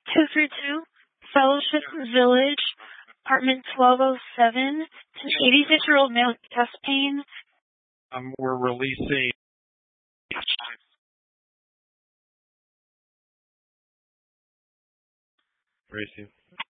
232, Fellowship Village, apartment 1207, to an 86-year-old male with chest pain. We're releasing. Racing.